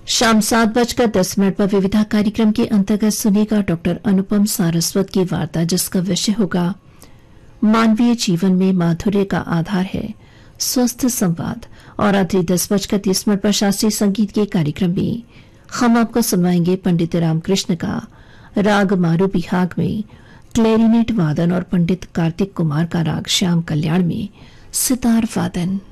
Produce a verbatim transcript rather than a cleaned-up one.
शाम सात बजकर दस मिनट पर विविधा कार्यक्रम के अंतर्गत सुनेगा डॉक्टर अनुपम सारस्वत की वार्ता, जिसका विषय होगा मानवीय जीवन में माधुर्य का आधार है स्वस्थ संवाद। और रात्रि दस बजकर तीस मिनट पर शास्त्रीय संगीत के कार्यक्रम में हम आपको सुनवाएंगे पंडित रामकृष्ण का राग मारू बिहाग में क्लैरिनेट वादन और पंडित कार्तिक कुमार का राग श्याम कल्याण में सितार वादन।